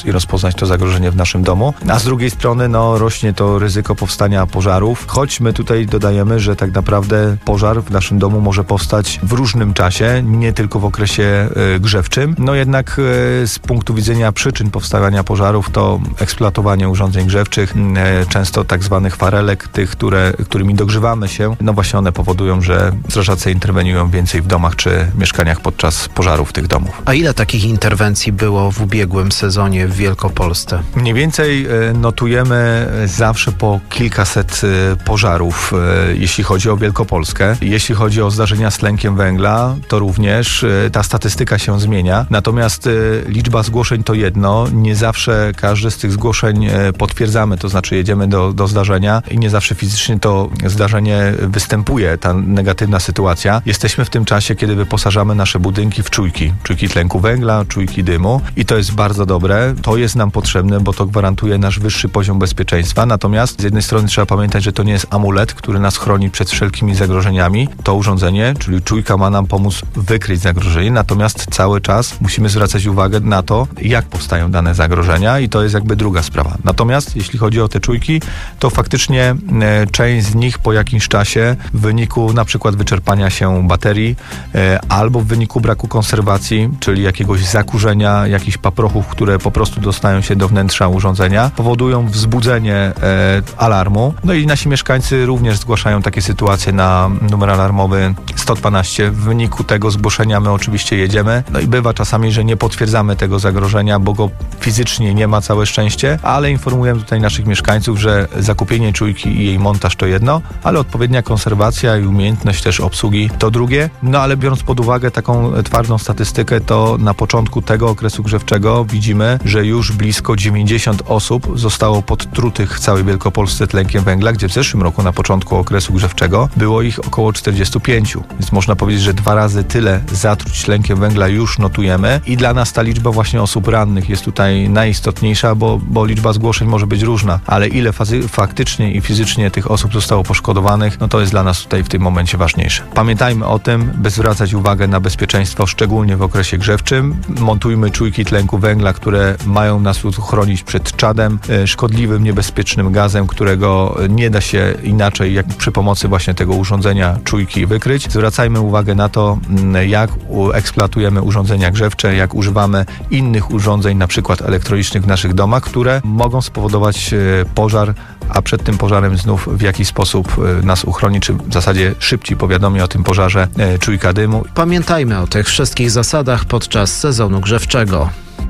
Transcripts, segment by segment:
dostrzec i rozpoznać to zagrożenie w naszym domu. A z drugiej strony rośnie to ryzyko powstania pożarów, choć my tutaj dodajemy, że tak naprawdę pożar w naszym domu może powstać w różnym czasie, nie tylko w okresie grzewczym. Jednak z punktu widzenia przyczyn powstawania pożarów to eksploatowanie urządzeń grzewczych, często tak zwanych farelek, tych, którymi dogrzewamy się, właśnie one powodują, że strażacy interweniują więcej w domach czy mieszkaniach podczas pożarów tych domów. A ile takich interwencji było w ubiegłym sezonie w Wielkopolsce? Mniej więcej notujemy zawsze po kilkaset pożarów, jeśli chodzi o Wielkopolskę. Jeśli chodzi o zdarzenia z tlenkiem węgla, to również ta statystyka się zmienia. Natomiast liczba zgłoszeń to jedno. Nie zawsze każde z tych zgłoszeń potwierdzamy, to znaczy jedziemy do zdarzenia i nie zawsze fizycznie to zdarzenie występuje, ta negatywna sytuacja. Jesteśmy w tym czasie, kiedy wyposażamy nasze budynki w czujki tlenku węgla, czujki dymu i to jest bardzo dobre. To jest nam potrzebne, bo to gwarantuje nasz wyższy poziom bezpieczeństwa. Natomiast z jednej strony trzeba pamiętać, że to nie jest amulet, który nas chroni przed wszelkimi zagrożeniami. To urządzenie, czyli czujka, ma nam pomóc wykryć zagrożenie, natomiast cały czas musimy zwracać uwagę na to, jak powstają dane zagrożenia i to jest jakby druga sprawa. Natomiast jeśli chodzi o te czujki, to faktycznie część z nich po jakimś czasie w wyniku na przykład wyczerpania się baterii albo w wyniku braku konserwacji, czyli jakiegoś zakurzenia, jakichś paprochów, które po prostu dostają się do wnętrza urządzenia, powodują wzbudzenie alarmu. I nasi mieszkańcy również zgłaszają takie sytuacje na numer alarmowy 112. W wyniku tego zgłoszenia my oczywiście jedziemy. I bywa czasami, że nie potwierdzamy tego zagrożenia, bo go fizycznie nie ma, całe szczęście, ale informujemy tutaj naszych mieszkańców, że zakupienie czujki i jej montaż to jedno, ale odpowiednia konserwacja i umiejętność też obsługi to drugie. Ale biorąc pod uwagę taką twardą statystykę, to na początku tego okresu grzewczego widzimy, że już blisko 90 osób zostało podtrutych w całej Wielkopolsce tlenkiem węgla, gdzie w zeszłym roku na początku okresu grzewczego było ich około 45. Więc można powiedzieć, że 2 razy tyle zatruć tlenkiem węgla już notujemy i dla nas ta liczba właśnie osób rannych jest tutaj najistotniejsza, bo liczba zgłoszeń może być różna, ale ile faktycznie i fizycznie tych osób zostało poszkodowanych, to jest dla nas tutaj w tym momencie ważniejsze. Pamiętajmy o tym, by zwracać uwagę na bezpieczeństwo, szczególnie w okresie grzewczym. Montujmy czujki tlenku węgla, które mają nas chronić przed czadem, szkodliwym, niebezpiecznym gazem, którego nie da się inaczej jak przy pomocy właśnie tego urządzenia czujki wykryć. Zwracajmy uwagę na to, jak eksploatujemy urządzenia grzewcze, jak używamy innych urządzeń, na przykład elektronicznych w naszych domach, które mogą spowodować pożar, a przed tym pożarem znów w jaki sposób nas uchroni, czy w zasadzie szybciej powiadomi o tym pożarze czujka dymu. Pamiętajmy o tych wszystkich zasadach podczas sezonu grzewczego.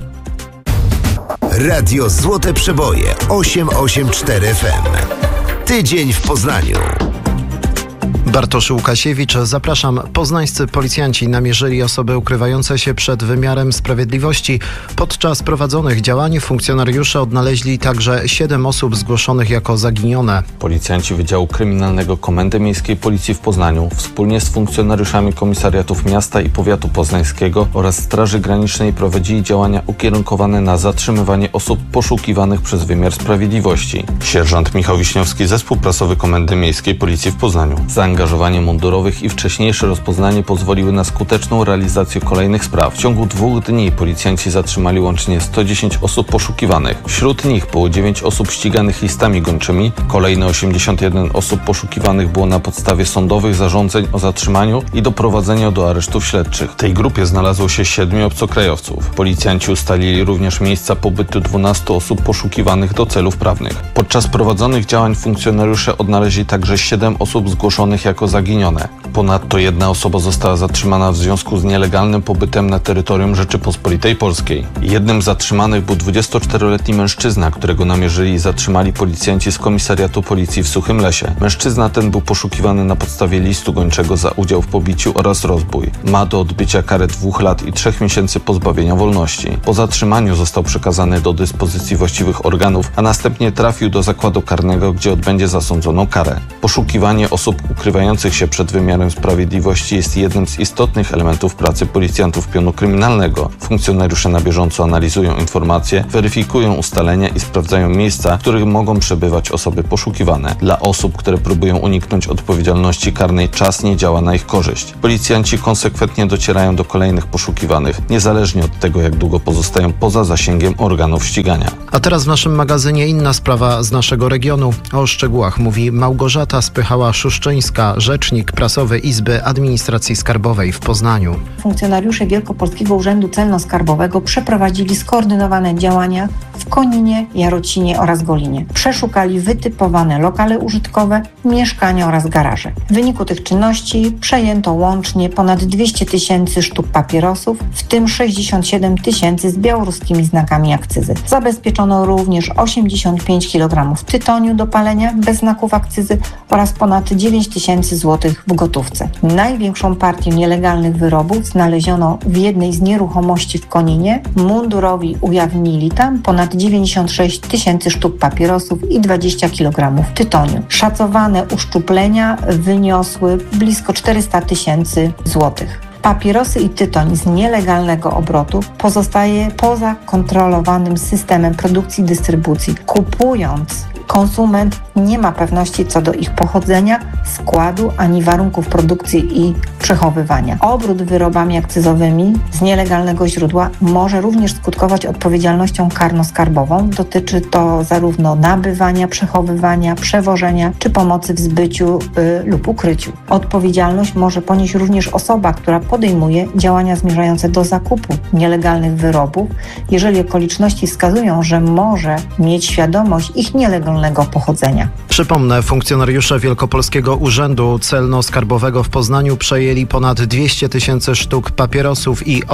Radio Złote Przeboje 884 FM. Tydzień w Poznaniu. Bartosz Łukasiewicz, zapraszam. Poznańscy policjanci namierzyli osoby ukrywające się przed wymiarem sprawiedliwości. Podczas prowadzonych działań funkcjonariusze odnaleźli także 7 osób zgłoszonych jako zaginione. Policjanci Wydziału Kryminalnego Komendy Miejskiej Policji w Poznaniu wspólnie z funkcjonariuszami komisariatów miasta i powiatu poznańskiego oraz Straży Granicznej prowadzili działania ukierunkowane na zatrzymywanie osób poszukiwanych przez wymiar sprawiedliwości. Sierżant Michał Wiśniowski, Zespół Prasowy Komendy Miejskiej Policji w Poznaniu. Zaangażowanie mundurowych i wcześniejsze rozpoznanie pozwoliły na skuteczną realizację kolejnych spraw. W ciągu 2 dni policjanci zatrzymali łącznie 110 osób poszukiwanych. Wśród nich było 9 osób ściganych listami gończymi. Kolejne 81 osób poszukiwanych było na podstawie sądowych zarządzeń o zatrzymaniu i doprowadzeniu do aresztów śledczych. W tej grupie znalazło się 7 obcokrajowców. Policjanci ustalili również miejsca pobytu 12 osób poszukiwanych do celów prawnych. Podczas prowadzonych działań funkcjonariusze odnaleźli także 7 osób zgłoszonych jako zaginione. Ponadto 1 osoba została zatrzymana w związku z nielegalnym pobytem na terytorium Rzeczypospolitej Polskiej. Jednym z zatrzymanych był 24-letni mężczyzna, którego namierzyli i zatrzymali policjanci z Komisariatu Policji w Suchym Lesie. Mężczyzna ten był poszukiwany na podstawie listu gończego za udział w pobiciu oraz rozbój. Ma do odbycia karę 2 lat i 3 miesięcy pozbawienia wolności. Po zatrzymaniu został przekazany do dyspozycji właściwych organów, a następnie trafił do zakładu karnego, gdzie odbędzie zasądzoną karę. Poszukiwanie osób ukrywających ukrywających się przed wymiarem sprawiedliwości jest jednym z istotnych elementów pracy policjantów pionu kryminalnego. Funkcjonariusze na bieżąco analizują informacje, weryfikują ustalenia i sprawdzają miejsca, w których mogą przebywać osoby poszukiwane. Dla osób, które próbują uniknąć odpowiedzialności karnej, czas nie działa na ich korzyść. Policjanci konsekwentnie docierają do kolejnych poszukiwanych, niezależnie od tego, jak długo pozostają poza zasięgiem organów ścigania. A teraz w naszym magazynie inna sprawa z naszego regionu. O szczegółach mówi Małgorzata Spychała-Szuszczyńska, rzecznik prasowy Izby Administracji Skarbowej w Poznaniu. Funkcjonariusze Wielkopolskiego Urzędu Celno-Skarbowego przeprowadzili skoordynowane działania w Koninie, Jarocinie oraz Golinie. Przeszukali wytypowane lokale użytkowe, mieszkania oraz garaże. W wyniku tych czynności przejęto łącznie ponad 200 000 sztuk papierosów, w tym 67 000 z białoruskimi znakami akcyzy. Zabezpieczono również 85 kg tytoniu do palenia bez znaków akcyzy oraz ponad 9 000 zł w gotówce. Największą partię nielegalnych wyrobów znaleziono w jednej z nieruchomości w Koninie. Mundurowi ujawnili tam ponad 96 000 sztuk papierosów i 20 kg tytoniu. Szacowane uszczuplenia wyniosły blisko 400 000 złotych. Papierosy i tytoń z nielegalnego obrotu pozostaje poza kontrolowanym systemem produkcji i dystrybucji. Kupując, konsument nie ma pewności co do ich pochodzenia, składu ani warunków produkcji i przechowywania. Obrót wyrobami akcyzowymi z nielegalnego źródła może również skutkować odpowiedzialnością karno-skarbową. Dotyczy to zarówno nabywania, przechowywania, przewożenia czy pomocy w zbyciu lub ukryciu. Odpowiedzialność może ponieść również osoba, która podejmuje działania zmierzające do zakupu nielegalnych wyrobów, jeżeli okoliczności wskazują, że może mieć świadomość ich nielegalnego pochodzenia. Przypomnę, funkcjonariusze Wielkopolskiego Urzędu Celno-Skarbowego w Poznaniu przejęli ponad 200 000 sztuk papierosów i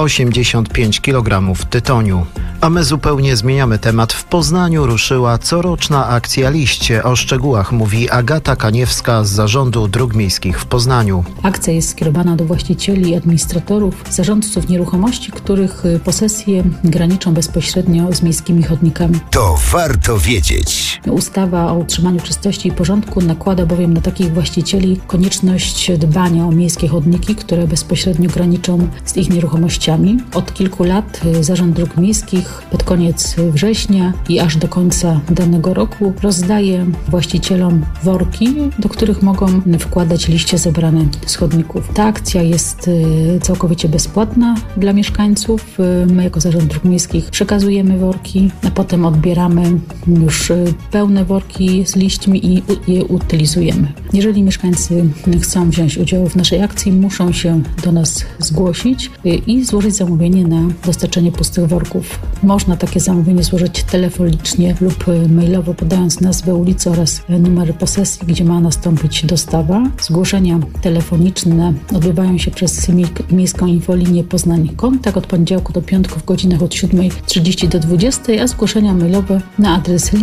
85 kg tytoniu. A my zupełnie zmieniamy temat. W Poznaniu ruszyła coroczna akcja Liście. O szczegółach mówi Agata Kaniewska z Zarządu Dróg Miejskich w Poznaniu. Akcja jest skierowana do właścicieli, administratorów, zarządców nieruchomości, których posesje graniczą bezpośrednio z miejskimi chodnikami. To warto wiedzieć. Ustawa o utrzymaniu czystości i porządku nakłada bowiem na takich właścicieli konieczność dbania o miejskie chodniki, które bezpośrednio graniczą z ich nieruchomościami. Od kilku lat Zarząd Dróg Miejskich pod koniec września i aż do końca danego roku rozdaje właścicielom worki, do których mogą wkładać liście zebrane z chodników. Ta akcja jest całkowicie bezpłatna dla mieszkańców. My jako Zarząd Dróg Miejskich przekazujemy worki, a potem odbieramy już pełne worki z liśćmi i je utylizujemy. Jeżeli mieszkańcy chcą wziąć udział w naszej akcji, muszą się do nas zgłosić i złożyć zamówienie na dostarczenie pustych worków. Można takie zamówienie złożyć telefonicznie lub mailowo, podając nazwę ulicy oraz numery posesji, gdzie ma nastąpić dostawa. Zgłoszenia telefoniczne odbywają się przez Miejską Infolinię Poznań Kontakt od poniedziałku do piątku w godzinach od 7:30 do 20:00, a zgłoszenia mailowe na adres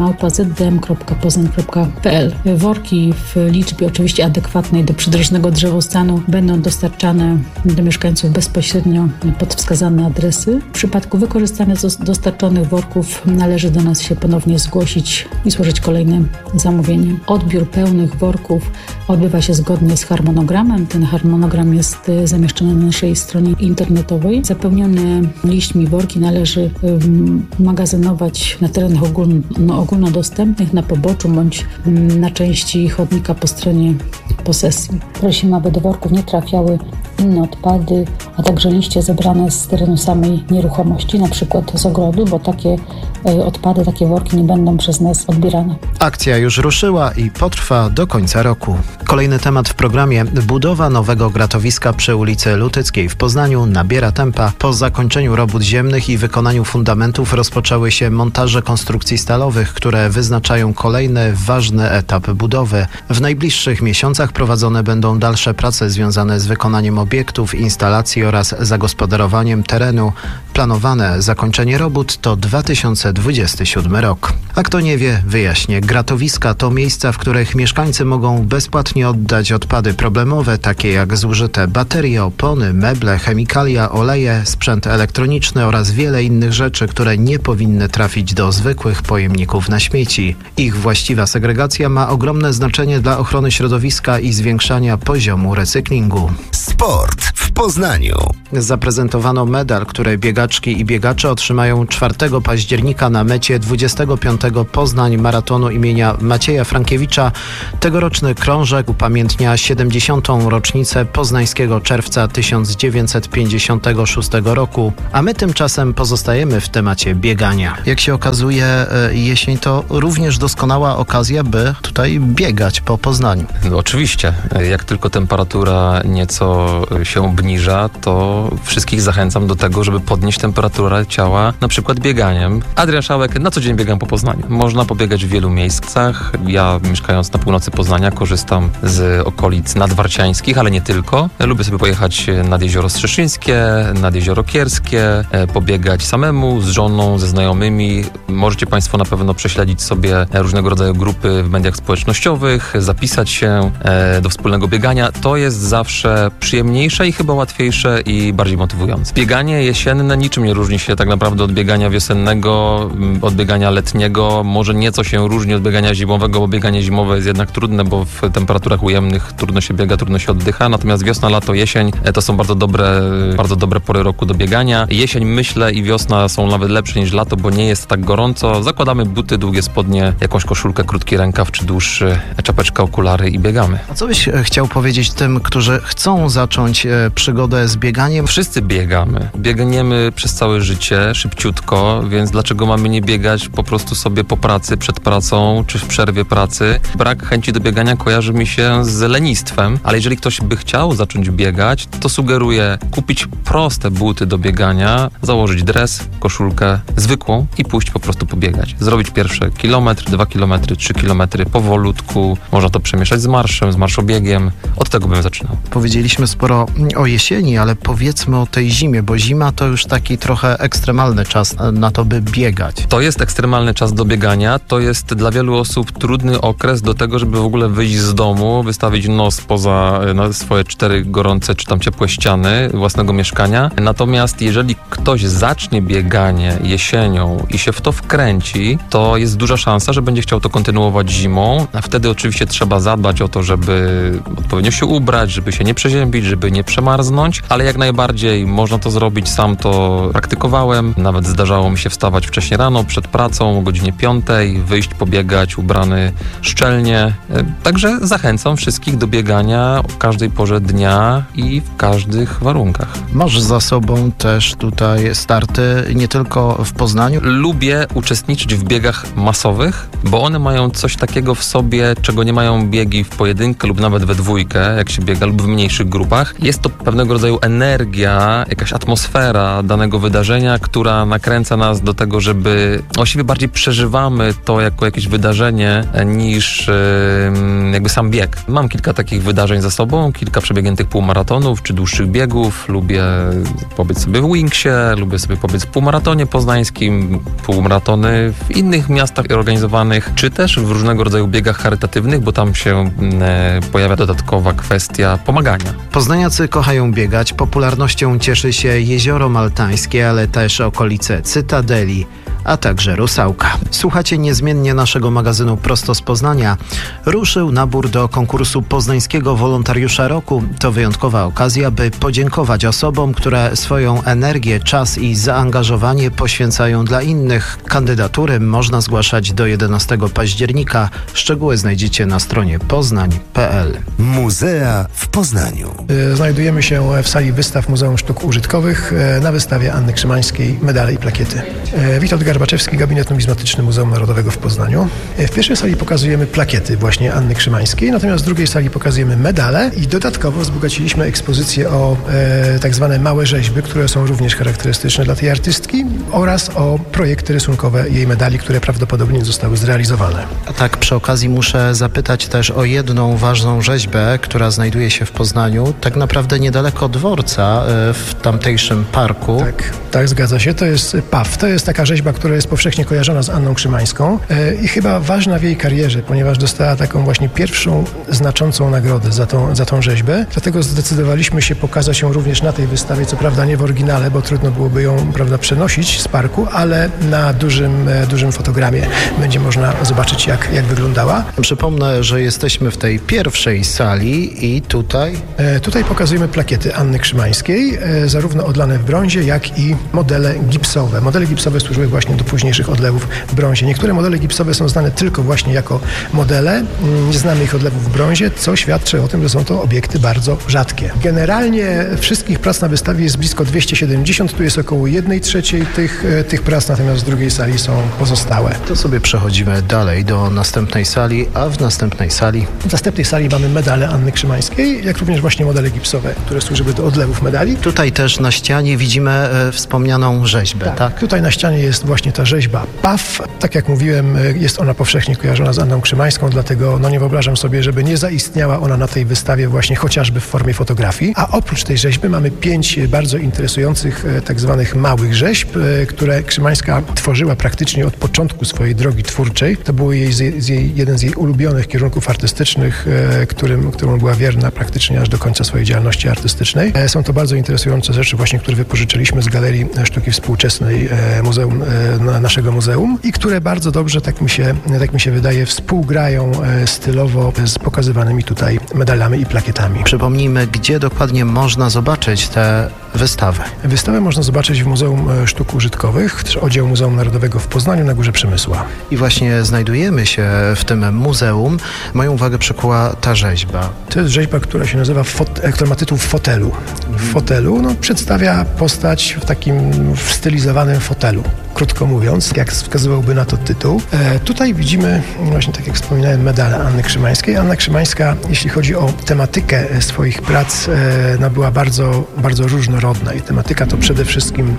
liście@zdm.poznań.pl. Worki w liczbie oczywiście adekwatnej do przydrożnego drzewostanu będą dostarczane do mieszkańców bezpośrednio pod wskazane adresy. W przypadku wykorzystania dostarczonych worków należy do nas się ponownie zgłosić i złożyć kolejne zamówienie. Odbiór pełnych worków odbywa się zgodnie z harmonogramem. Ten harmonogram jest zamieszczony na naszej stronie internetowej. Zapełnione liśćmi worki należy magazynować na terenach ogólnodostępnych, na poboczu bądź na części chodnika po stronie posesji. Prosimy, aby do worków nie trafiały inne odpady, a także liście zebrane z terenu samej nieruchomości, na przykład z ogrodu, bo takie odpady, takie worki nie będą przez nas odbierane. Akcja już ruszyła i potrwa do końca roku. Kolejny temat w programie. Budowa nowego gratowiska przy ulicy Lutyckiej w Poznaniu nabiera tempa. Po zakończeniu robót ziemnych i wykonaniu fundamentów rozpoczęły się montaże konstrukcji stalowych, które wyznaczają kolejny ważny etap budowy. W najbliższych miesiącach prowadzone będą dalsze prace związane z wykonaniem obiektów, instalacji oraz zagospodarowaniem terenu. Planowane zakończenie robót to 2020 2027 rok. A kto nie wie, wyjaśnię. Gratowiska to miejsca, w których mieszkańcy mogą bezpłatnie oddać odpady problemowe, takie jak zużyte baterie, opony, meble, chemikalia, oleje, sprzęt elektroniczny oraz wiele innych rzeczy, które nie powinny trafić do zwykłych pojemników na śmieci. Ich właściwa segregacja ma ogromne znaczenie dla ochrony środowiska i zwiększania poziomu recyklingu. Sport w Poznaniu. Zaprezentowano medal, który biegaczki i biegacze otrzymają 4 października na mecie 25. Poznań Maratonu imienia Macieja Frankiewicza. Tegoroczny krążek upamiętnia 70. rocznicę poznańskiego czerwca 1956 roku, a my tymczasem pozostajemy w temacie biegania. Jak się okazuje, jesień to również doskonała okazja, by tutaj biegać po Poznaniu. No, oczywiście. Jak tylko temperatura nieco się obniża, to wszystkich zachęcam do tego, żeby podnieść temperaturę ciała, na przykład bieganiem. Adrian Szałek, na co dzień biegam po Poznaniu. Można pobiegać w wielu miejscach. Ja, mieszkając na północy Poznania, korzystam z okolic nadwarciańskich, ale nie tylko. Lubię sobie pojechać nad Jezioro Strzeszyńskie, nad Jezioro Kierskie, pobiegać samemu, z żoną, ze znajomymi. Możecie Państwo na pewno prześledzić sobie różnego rodzaju grupy w mediach społecznościowych, zapisać się do wspólnego biegania. To jest zawsze przyjemniejsze i chyba łatwiejsze i bardziej motywujące. Bieganie jesienne niczym nie różni się tak naprawdę od biegania wiosennego, od biegania letniego. Może nieco się różni od biegania zimowego, bo bieganie zimowe jest jednak trudne, bo w temperaturach ujemnych trudno się biega, trudno się oddycha. Natomiast wiosna, lato, jesień to są bardzo dobre pory roku do biegania. Jesień, myślę, i wiosna są nawet lepsze niż lato, bo nie jest tak gorąco. Zakładamy buty, długie spodnie, jakąś koszulkę, krótki rękaw czy dłuższy, czapeczka, okulary i biegamy. A co byś chciał powiedzieć tym, którzy chcą zacząć przygodę z bieganiem? Wszyscy biegamy. Biegniemy przez całe życie, szybciutko, więc dlaczego mamy nie biegać po prostu sobie po pracy, przed pracą, czy w przerwie pracy? Brak chęci do biegania kojarzy mi się z lenistwem, ale jeżeli ktoś by chciał zacząć biegać, to sugeruję kupić proste buty do biegania, założyć dres, koszulkę zwykłą i pójść po prostu pobiegać. Zrobić pierwsze kilometr, 2 kilometry, 3 kilometry, powolutku. Można to przemieszać z marszem, z marszobiegiem. Od tego bym zaczynał. Powiedzieliśmy sporo o jesieni, ale powiedzmy o tej zimie, bo zima to już taki trochę ekstremalny czas na to, by biegać. To jest ekstremalny czas do biegania. To jest dla wielu osób trudny okres do tego, żeby w ogóle wyjść z domu, wystawić nos poza swoje 4 gorące czy tam ciepłe ściany własnego mieszkania. Natomiast jeżeli ktoś zacznie bieganie jesienią i się w to wkręci, to jest duża szansa, że będzie chciał to kontynuować zimą. A wtedy oczywiście trzeba zadbać o to, żeby odpowiednio się ubrać, żeby się nie przeziębić, żeby nie przemarznąć, ale jak najbardziej można to zrobić. Sam to praktykowałem. Nawet zdarzało mi się wstawać wcześniej rano, przed pracą, o godzinie 5, wyjść pobiegać ubrany szczelnie. Także zachęcam wszystkich do biegania o każdej porze dnia i w każdych warunkach. Masz za sobą też tutaj starty nie tylko w Poznaniu. Lubię uczestniczyć w biegach masowych, bo one mają coś takiego w sobie, czego nie mają biegi w pojedynkę lub nawet we dwójkę, jak się biega, lub w mniejszych grupach. Jest to pewnego rodzaju energia, jakaś atmosfera danego wydarzenia, która nakręca nas do tego, żeby właściwie bardziej przeżywamy to jako jakieś wydarzenie niż jakby sam bieg. Mam kilka takich wydarzeń za sobą, kilka przebiegniętych półmaratonów czy dłuższych biegów. Lubię pobiec sobie w Wingsie, lubię sobie pobiec w półmaratonie poznańskim, półmaratony w innych miastach organizowanych, czy też w różnego rodzaju biegach charytatywnych, bo tam się pojawia dodatkowa kwestia pomagania. Poznaniacy kochają biegać. Popularnością cieszy się Jezioro Maltańskie, ale też okolice Cytadeli, a także Rusałka. Słuchacie niezmiennie naszego magazynu Prosto z Poznania. Ruszył nabór do konkursu Poznańskiego Wolontariusza Roku. To wyjątkowa okazja, by podziękować osobom, które swoją energię, czas i zaangażowanie poświęcają dla innych. Kandydatury można zgłaszać do 11 października. Szczegóły znajdziecie na stronie poznań.pl. Muzea w Poznaniu. Znajdujemy się w sali wystaw Muzeum Sztuk Użytkowych na wystawie Anny Krzymańskiej Medale i plakiety. Witold Garbaczewski, Gabinet Numizmatyczny Muzeum Narodowego w Poznaniu. W pierwszej sali pokazujemy plakiety właśnie Anny Krzymańskiej, natomiast w drugiej sali pokazujemy medale i dodatkowo wzbogaciliśmy ekspozycję o tak zwane małe rzeźby, które są również charakterystyczne dla tej artystki oraz o projekty rysunkowe jej medali, które prawdopodobnie zostały zrealizowane. A tak przy okazji muszę zapytać też o jedną ważną rzeźbę, która znajduje się w Poznaniu, tak naprawdę niedaleko dworca, w tamtejszym parku. Tak, zgadza się. To jest PAW. To jest taka rzeźba, która jest powszechnie kojarzona z Anną Szymańską i chyba ważna w jej karierze, ponieważ dostała taką właśnie pierwszą znaczącą nagrodę za tą rzeźbę. Dlatego zdecydowaliśmy się pokazać ją również na tej wystawie, co prawda nie w oryginale, bo trudno byłoby ją, prawda, przenosić z parku, ale na dużym fotogramie będzie można zobaczyć, jak wyglądała. Przypomnę, że jesteśmy w tej pierwszej sali i tutaj pokazujemy plakiety Anny Szymańskiej, zarówno odlane w brązie, jak i modele gipsowe. Modele gipsowe służyły właśnie do późniejszych odlewów w brązie. Niektóre modele gipsowe są znane tylko właśnie jako modele. Nie znamy ich odlewów w brązie, co świadczy o tym, że są to obiekty bardzo rzadkie. Generalnie wszystkich prac na wystawie jest blisko 270, tu jest około 1/3 tych prac, natomiast w drugiej sali są pozostałe. To sobie przechodzimy dalej do następnej sali, a w następnej sali mamy medale Anny Szymańskiej, jak również właśnie modele gipsowe, które służyły do odlewów medali. Tutaj też na ścianie widzimy wspomnianą rzeźbę, tak? Tutaj na ścianie jest właśnie ta rzeźba PAF. Tak jak mówiłem, jest ona powszechnie kojarzona z Anną Szymańską, dlatego nie wyobrażam sobie, żeby nie zaistniała ona na tej wystawie właśnie chociażby w formie fotografii. A oprócz tej rzeźby mamy 5 bardzo interesujących tak zwanych małych rzeźb, które Szymańska tworzyła praktycznie od początku swojej drogi twórczej. To był jeden z jej ulubionych kierunków artystycznych, którą była wierna praktycznie aż do końca swojej działalności artystycznej. Są to bardzo interesujące rzeczy właśnie, które wypożyczyliśmy z Galerii Sztuki Współczesnej naszego muzeum i które bardzo dobrze, tak mi się wydaje, współgrają stylowo z pokazywanymi tutaj medalami i plakietami. Przypomnijmy, gdzie dokładnie można zobaczyć tę wystawę. Wystawę można zobaczyć w Muzeum Sztuk Użytkowych, oddział Muzeum Narodowego w Poznaniu na Górze Przemysła. I właśnie znajdujemy się w tym muzeum. Moją uwagę przykuła ta rzeźba. To jest rzeźba, która się nazywa, która ma tytuł W fotelu. W fotelu przedstawia postać w takim stylizowanym fotelu. Krótko mówiąc, jak wskazywałby na to tytuł. Tutaj widzimy, właśnie tak jak wspominałem, medale Anny Szymańskiej. Anna Szymańska, jeśli chodzi o tematykę swoich prac, była bardzo, bardzo różnorodna i tematyka to przede wszystkim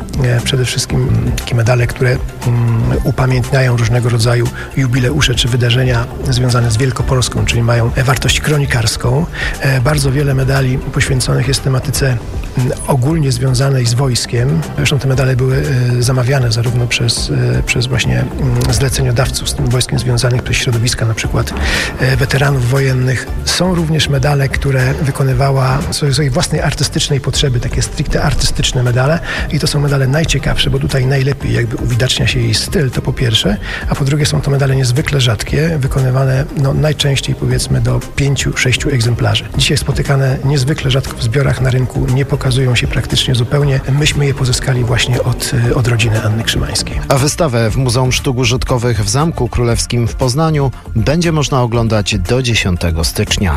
takie medale, które upamiętniają różnego rodzaju jubileusze czy wydarzenia związane z Wielkopolską, czyli mają wartość kronikarską. Bardzo wiele medali poświęconych jest tematyce ogólnie związanej z wojskiem. Zresztą te medale były zamawiane zarówno przez właśnie zleceniodawców z tym wojskiem związanych, przez środowiska na przykład weteranów wojennych. Są również medale, które wykonywała swojej własnej artystycznej potrzeby, takie stricte artystyczne medale i to są medale najciekawsze, bo tutaj najlepiej jakby uwidacznia się jej styl, to po pierwsze, a po drugie są to medale niezwykle rzadkie, wykonywane najczęściej powiedzmy do 5-6 egzemplarzy. Dzisiaj spotykane niezwykle rzadko w zbiorach na rynku, nie pokazują się praktycznie zupełnie. Myśmy je pozyskali właśnie od rodziny Anny Szymańskiej. A wystawę w Muzeum Sztuk Użytkowych w Zamku Królewskim w Poznaniu będzie można oglądać do 10 stycznia.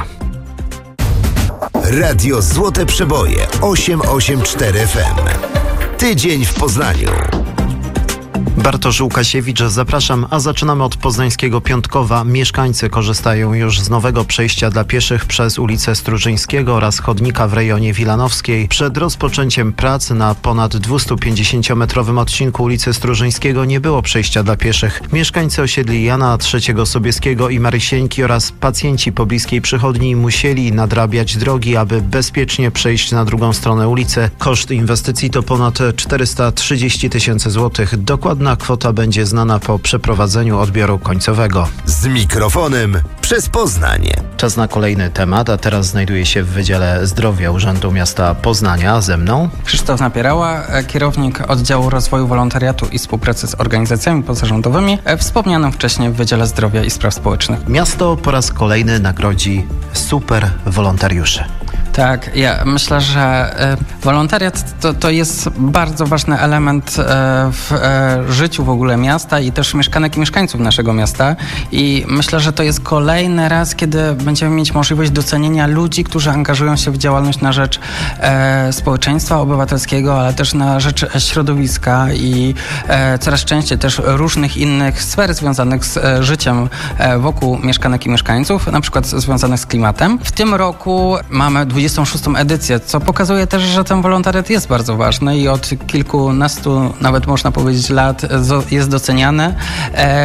Radio Złote Przeboje 884 FM. Tydzień w Poznaniu. Bartosz Łukasiewicz, zapraszam, a zaczynamy od poznańskiego Piątkowa. Mieszkańcy korzystają już z nowego przejścia dla pieszych przez ulicę Strużyńskiego oraz chodnika w rejonie Wilanowskiej. Przed rozpoczęciem prac na ponad 250-metrowym odcinku ulicy Strużyńskiego nie było przejścia dla pieszych. Mieszkańcy osiedli Jana III Sobieskiego i Marysieńki oraz pacjenci pobliskiej przychodni musieli nadrabiać drogi, aby bezpiecznie przejść na drugą stronę ulicy. Koszt inwestycji to ponad 430 000 złotych. Dokładna kwota będzie znana po przeprowadzeniu odbioru końcowego. Z mikrofonem przez Poznań. Czas na kolejny temat, a teraz znajduję się w Wydziale Zdrowia Urzędu Miasta Poznania. Ze mną Krzysztof Napierała, kierownik Oddziału Rozwoju Wolontariatu i Współpracy z Organizacjami Pozarządowymi, wspomnianym wcześniej w Wydziale Zdrowia i Spraw Społecznych. Miasto po raz kolejny nagrodzi super wolontariuszy. Tak, ja myślę, że wolontariat to jest bardzo ważny element w życiu w ogóle miasta i też mieszkanek i mieszkańców naszego miasta i myślę, że to jest kolejny raz, kiedy będziemy mieć możliwość docenienia ludzi, którzy angażują się w działalność na rzecz społeczeństwa obywatelskiego, ale też na rzecz środowiska i coraz częściej też różnych innych sfer związanych z życiem wokół mieszkanek i mieszkańców, na przykład związanych z klimatem. W tym roku mamy 26. edycję, co pokazuje też, że ten wolontariat jest bardzo ważny i od kilkunastu, nawet można powiedzieć, lat jest doceniany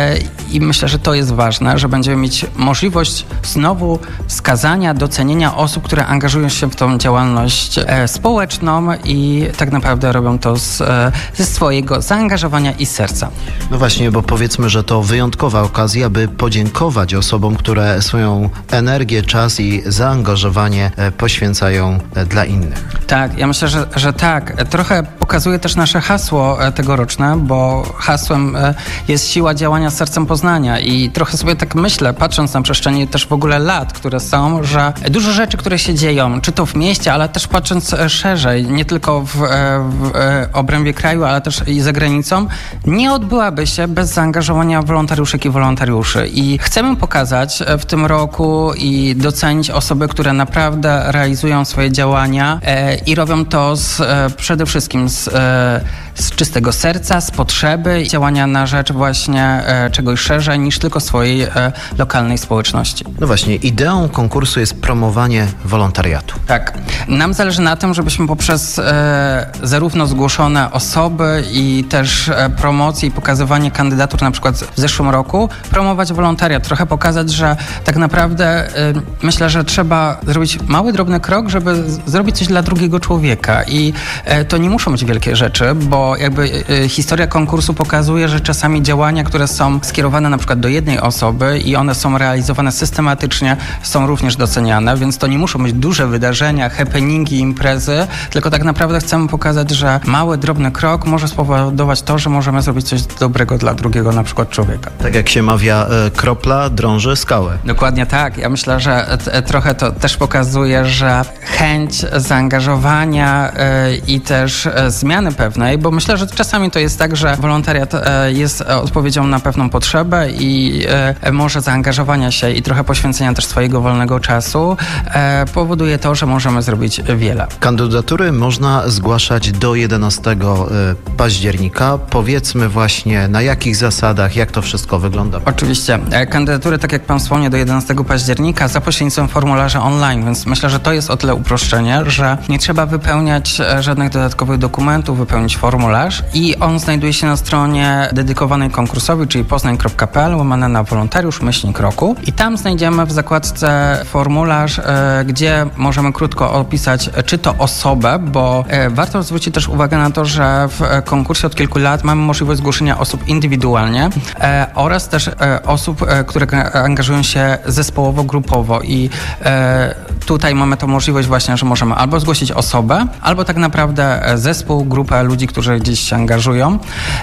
I myślę, że to jest ważne, że będziemy mieć możliwość znowu wskazania, docenienia osób, które angażują się w tą działalność społeczną i tak naprawdę robią to ze swojego zaangażowania i serca. No właśnie, bo powiedzmy, że to wyjątkowa okazja, by podziękować osobom, które swoją energię, czas i zaangażowanie poświęcają dla innych. Tak, ja myślę, że tak. Trochę pokazuje też nasze hasło tegoroczne, bo hasłem jest siła działania sercem Poznania i trochę sobie tak myślę, patrząc na przestrzeni też w ogóle lat, które są, że dużo rzeczy, które się dzieją, czy to w mieście, ale też patrząc szerzej, nie tylko w obrębie kraju, ale też i za granicą, nie odbyłaby się bez zaangażowania wolontariuszek i wolontariuszy. I chcemy pokazać w tym roku i docenić osoby, które naprawdę realizują swoje działania i robią to przede wszystkim z czystego serca, z potrzeby działania na rzecz właśnie czegoś szerzej niż tylko swojej lokalnej społeczności. No właśnie, ideą konkursu jest promowanie wolontariatu. Tak. Nam zależy na tym, żebyśmy poprzez zarówno zgłoszone osoby i też promocję i pokazywanie kandydatur na przykład w zeszłym roku, promować wolontariat, trochę pokazać, że tak naprawdę myślę, że trzeba zrobić mały, drobny krok, żeby zrobić coś dla drugiego człowieka i to nie muszą być wielkie rzeczy, bo jakby historia konkursu pokazuje, że czasami działania, które są skierowane na przykład do jednej osoby i one są realizowane systematycznie, są również doceniane, więc to nie muszą być duże wydarzenia, happeningi, imprezy, tylko tak naprawdę chcemy pokazać, że mały, drobny krok może spowodować to, że możemy zrobić coś dobrego dla drugiego na przykład człowieka. Tak jak się mawia, kropla drąży skałę. Dokładnie tak. Ja myślę, że trochę to też pokazuje, że chęć zaangażowania i też zmiany pewnej, bo myślę, że czasami to jest tak, że wolontariat jest odpowiedzią na pewną potrzebę i może zaangażowania się i trochę poświęcenia też swojego wolnego czasu powoduje to, że możemy zrobić wiele. Kandydatury można zgłaszać do 11 października. Powiedzmy właśnie, na jakich zasadach, jak to wszystko wygląda. Oczywiście. Kandydatury, tak jak pan wspomniał, do 11 października za pośrednictwem formularza online, więc myślę, że to jest o tyle uproszczenie, że nie trzeba wypełniać żadnych dodatkowych dokumentów, wypełnić formularz i on znajduje się na stronie dedykowanej konkursowi, czyli poznań.pl/wolontariusz-roku i tam znajdziemy w zakładce formularz, gdzie możemy krótko opisać, czy to osobę, bo warto zwrócić też uwagę na to, że w konkursie od kilku lat mamy możliwość zgłoszenia osób indywidualnie oraz też osób, które angażują się zespołowo, grupowo i tutaj mamy tą możliwość właśnie, że możemy albo zgłosić osobę, albo tak naprawdę zespół, grupę ludzi, którzy gdzieś się angażują.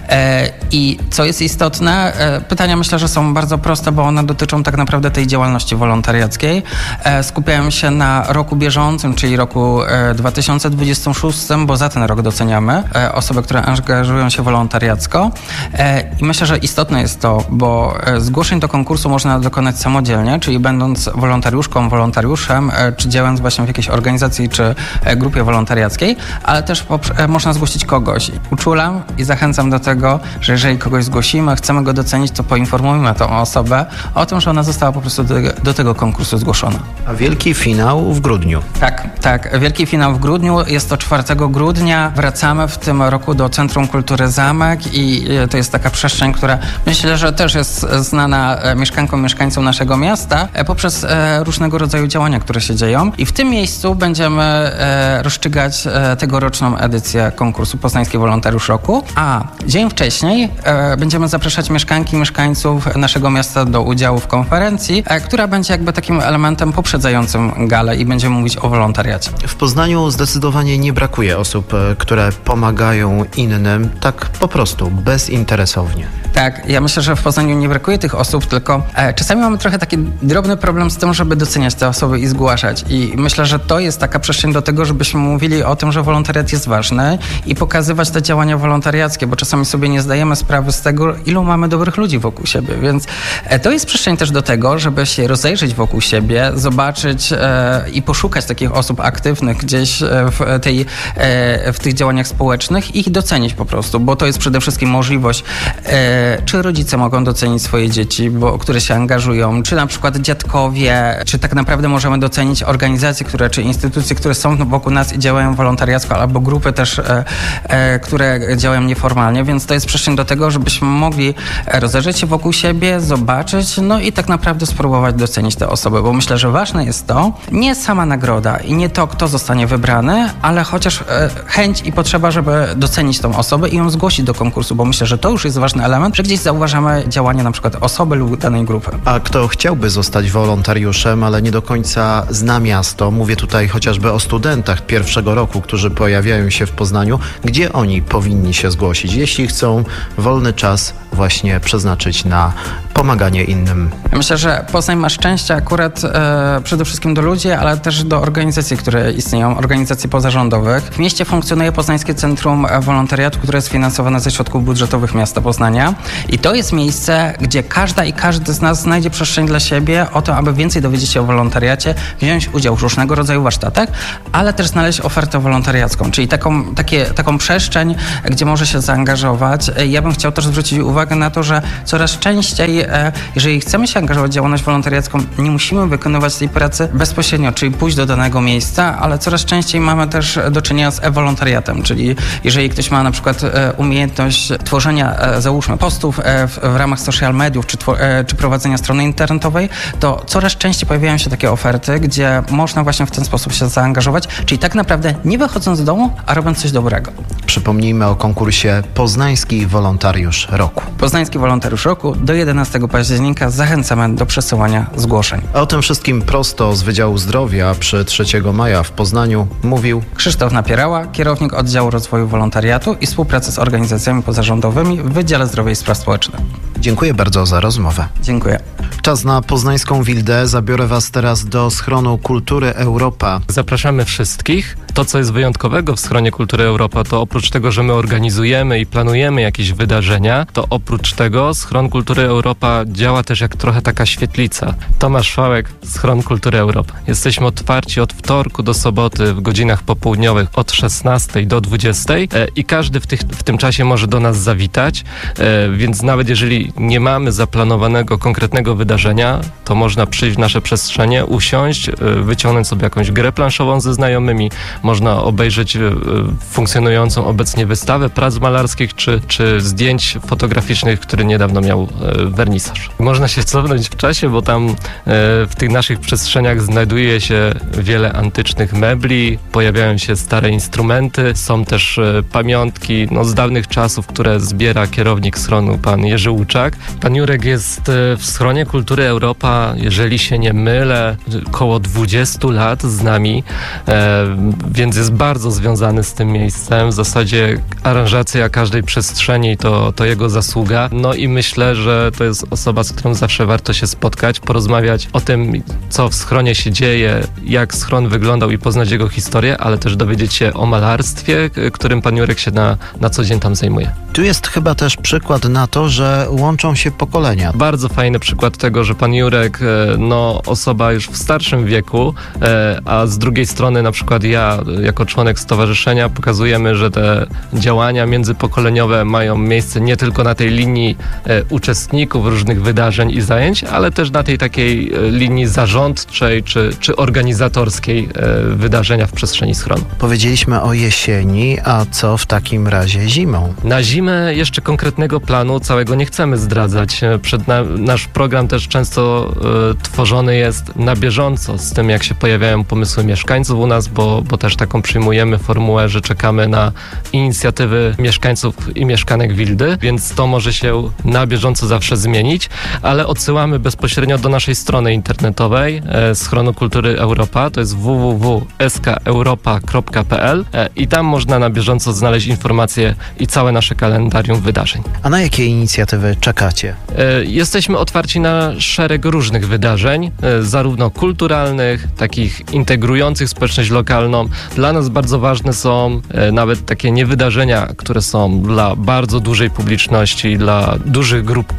I co jest istotne, pytania myślę, że są bardzo proste, bo one dotyczą tak naprawdę tej działalności wolontariackiej. Skupiają się na roku bieżącym, czyli roku 2026, bo za ten rok doceniamy osoby, które angażują się wolontariacko. I myślę, że istotne jest to, bo zgłoszeń do konkursu można dokonać samodzielnie, czyli będąc wolontariuszką, wolontariuszem, czy działając właśnie w jakiejś organizacji, czy grupie wolontariackiej, ale też można zgłosić kogoś. Uczulam i zachęcam do tego, że jeżeli kogoś zgłosimy, chcemy go docenić, to poinformujmy tą osobę o tym, że ona została po prostu do tego konkursu zgłoszona. A wielki finał w grudniu. Tak. Wielki finał w grudniu. Jest to 4 grudnia. Wracamy w tym roku do Centrum Kultury Zamek i to jest taka przestrzeń, która myślę, że też jest znana mieszkankom, mieszkańcom naszego miasta poprzez różnego rodzaju działania, które się dzieją. I w tym miejscu będziemy rozstrzygać tegoroczną edycję konkursu Poznański Wolontariusz Roku, a dzień wcześniej będziemy zapraszać mieszkanki i mieszkańców naszego miasta do udziału w konferencji, która będzie jakby takim elementem poprzedzającym galę i będziemy mówić o wolontariacie. W Poznaniu zdecydowanie nie brakuje osób, które pomagają innym tak po prostu, bezinteresownie. Tak, ja myślę, że w Poznaniu nie brakuje tych osób, tylko czasami mamy trochę taki drobny problem z tym, żeby doceniać te osoby i zgłaszać. I myślę, że to jest taka przestrzeń do tego, żebyśmy mówili o tym, że wolontariat jest ważny i pokazywać te działania wolontariackie, bo czasami sobie nie zdajemy sprawy z tego, ilu mamy dobrych ludzi wokół siebie. Więc to jest przestrzeń też do tego, żeby się rozejrzeć wokół siebie, zobaczyć i poszukać takich osób aktywnych gdzieś w tych działaniach społecznych i ich docenić po prostu, bo to jest przede wszystkim możliwość czy rodzice mogą docenić swoje dzieci, które się angażują, czy na przykład dziadkowie, czy tak naprawdę możemy docenić organizacje, czy instytucje, które są wokół nas i działają wolontariacko, albo grupy też, które działają nieformalnie, więc to jest przestrzeń do tego, żebyśmy mogli rozejrzeć się wokół siebie, zobaczyć, no i tak naprawdę spróbować docenić te osoby, bo myślę, że ważne jest to, nie sama nagroda i nie to, kto zostanie wybrany, ale chociaż chęć i potrzeba, żeby docenić tą osobę i ją zgłosić do konkursu, bo myślę, że to już jest ważny element, że gdzieś zauważamy działanie na przykład osoby lub danej grupy. A kto chciałby zostać wolontariuszem, ale nie do końca zna miasto, mówię tutaj chociażby o studentach pierwszego roku, którzy pojawiają się w Poznaniu, gdzie oni powinni się zgłosić, jeśli chcą wolny czas właśnie przeznaczyć na pomaganie innym? Myślę, że Poznań ma szczęście akurat przede wszystkim do ludzi, ale też do organizacji, które istnieją, organizacji pozarządowych. W mieście funkcjonuje Poznańskie Centrum Wolontariatu, które jest finansowane ze środków budżetowych miasta Poznania i to jest miejsce, gdzie każda i każdy z nas znajdzie przestrzeń dla siebie o to, aby więcej dowiedzieć się o wolontariacie, wziąć udział w różnego rodzaju warsztatach, ale też znaleźć ofertę wolontariacką, czyli taką przestrzeń, gdzie może się zaangażować. Ja bym chciał też zwrócić uwagę na to, że coraz częściej, jeżeli chcemy się angażować w działalność wolontariacką, nie musimy wykonywać tej pracy bezpośrednio, czyli pójść do danego miejsca, ale coraz częściej mamy też do czynienia z e-wolontariatem, czyli jeżeli ktoś ma na przykład umiejętność tworzenia, załóżmy, postów w ramach social mediów, czy prowadzenia strony internetowej, to coraz częściej pojawiają się takie oferty, gdzie można właśnie w ten sposób się zaangażować, czyli tak naprawdę nie wychodząc z domu, a robiąc coś dobrego. Przypomnijmy o konkursie Poznański Wolontariusz Roku. Poznański Wolontariusz Roku do 11 października zachęcamy do przesyłania zgłoszeń. O tym wszystkim prosto z Wydziału Zdrowia przy 3 maja w Poznaniu mówił Krzysztof Napierała, kierownik Oddziału Rozwoju Wolontariatu i Współpracy z organizacjami pozarządowymi w Wydziale Zdrowia i Spraw Społecznych. Dziękuję bardzo za rozmowę. Dziękuję. Czas na poznańską Wildę. Zabiorę Was teraz do Schronu Kultury Europa. Zapraszamy wszystkich. To, co jest wyjątkowego w Schronie Kultury Europa, to oprócz tego, że my organizujemy i planujemy jakieś wydarzenia, to oprócz tego Schron Kultury Europa działa też jak trochę taka świetlica. Tomasz Szałek, Schron Kultury Europa. Jesteśmy otwarci od wtorku do soboty w godzinach popołudniowych od 16 do 20 i każdy w tym czasie może do nas zawitać, więc nawet jeżeli nie mamy zaplanowanego konkretnego wydarzenia, to można przyjść w nasze przestrzenie, usiąść, wyciągnąć sobie jakąś grę planszową ze znajomymi, można obejrzeć funkcjonującą obecnie wystawę prac malarskich czy zdjęć fotograficznych, który niedawno miał wernisaż. Można się cofnąć w czasie, bo tam w tych naszych przestrzeniach znajduje się wiele antycznych mebli, pojawiają się stare instrumenty, są też pamiątki z dawnych czasów, które zbiera kierownik schronu, pan Jerzy Łuczak. Pan Jurek jest w Schronie Kultury Europa, jeżeli się nie mylę, około 20 lat z nami, więc jest bardzo związany z tym miejscem. W zasadzie aranżacja każdej przestrzeni to jego zasługa. No i myślę, że to jest osoba, z którą zawsze warto się spotkać, porozmawiać o tym, co w schronie się dzieje, jak schron wyglądał i poznać jego historię, ale też dowiedzieć się o malarstwie, którym pan Jurek się na co dzień tam zajmuje. Tu jest chyba też przykład na to, że łączą się pokolenia. Bardzo fajny przykład tego, że pan Jurek, osoba już w starszym wieku, a z drugiej strony na przykład ja, jako członek stowarzyszenia, pokazujemy, że te działania międzypokoleniowe mają miejsce nie tylko na tej linii uczestników różnych wydarzeń i zajęć, ale też na tej takiej linii zarządczej czy organizatorskiej wydarzenia w przestrzeni schronu. Powiedzieliśmy o jesieni, a co w takim razie zimą? Na zimę jeszcze konkretnego planu całego nie chcemy zdradzać. Nasz program też często tworzony jest na bieżąco z tym, jak się pojawiają pomysły mieszkańców u nas, bo też taką przyjmujemy formułę, że czekamy na inicjatywy mieszkańców i mieszkanek Wildy, więc to może się na bieżąco zawsze zmienić, ale odsyłamy bezpośrednio do naszej strony internetowej Schronu Kultury Europa, to jest www.skeuropa.pl i tam można na bieżąco znaleźć informacje i całe nasze kalendarium wydarzeń. A na jakie inicjatywy czekacie? Jesteśmy otwarci na szereg różnych wydarzeń, zarówno kulturalnych, takich integrujących społeczność lokalną. Dla nas bardzo ważne są nawet takie niewydarzenia, które są dla bardzo dużej publiczności, dla dużych grup osób,